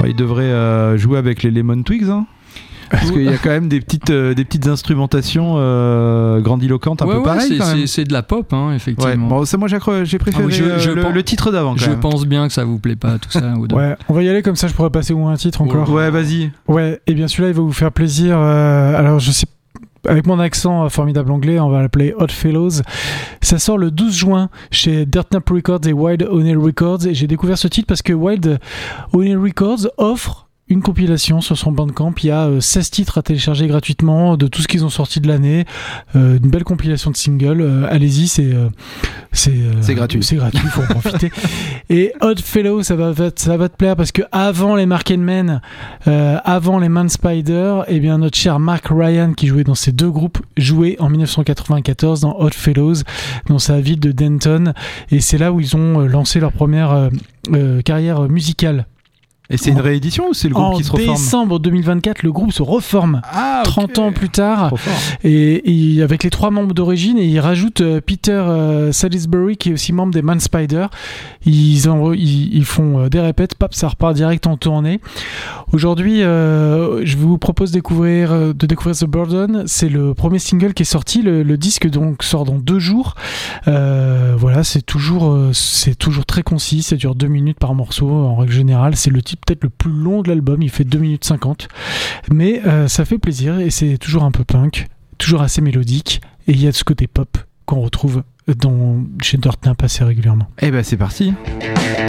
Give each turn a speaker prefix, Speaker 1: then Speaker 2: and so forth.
Speaker 1: Il devrait jouer avec les Lemon Twigs, hein. Parce qu'il y a quand même des petites instrumentations grandiloquentes, un peu pareilles.
Speaker 2: C'est de la pop, hein, effectivement.
Speaker 1: Ouais. Bon, ça, moi, j'ai préféré le titre d'avant.
Speaker 2: Je pense bien que ça vous plaît pas, tout ça.
Speaker 3: Ouais, on va y aller comme ça, je pourrais passer un titre encore.
Speaker 1: Ouais, vas-y.
Speaker 3: Ouais, et bien celui-là, il va vous faire plaisir. Alors, je sais, avec mon accent formidable anglais, on va l'appeler Odd Fellows. Ça sort le 12 juin chez Dirt Nap Records et Wild O'Neill Records. Et j'ai découvert ce titre parce que Wild O'Neill Records offre une compilation sur son Bandcamp. Il y a 16 titres à télécharger gratuitement de tout ce qu'ils ont sorti de l'année. Une belle compilation de singles. Allez-y, c'est gratuit. C'est gratuit, il faut en profiter. Et Odd Fellow, ça va te plaire parce que avant les Mark Men, avant les Man Spider, eh bien notre cher Mark Ryan qui jouait dans ces deux groupes jouait en 1994 dans Odd Fellows dans sa ville de Denton. Et c'est là où ils ont lancé leur première carrière musicale.
Speaker 1: Et c'est une réédition ou c'est le groupe qui se reforme ?
Speaker 3: En décembre 2024, le groupe se reforme. 30 ans plus tard. Et avec les 3 membres d'origine, et ils rajoutent Peter Salisbury, qui est aussi membre des Man Spider. Ils font des répètes, ça repart direct en tournée. Aujourd'hui, je vous propose de découvrir The Burden. C'est le premier single qui est sorti. Le disque donc sort dans 2 jours. Voilà, c'est toujours très concis. Ça dure 2 minutes par morceau en règle générale. C'est le type peut-être le plus long de l'album, il fait 2 minutes 50, mais ça fait plaisir et c'est toujours un peu punk, toujours assez mélodique, et il y a ce côté pop qu'on retrouve chez Dirt Nap assez régulièrement.
Speaker 1: Eh ben c'est parti.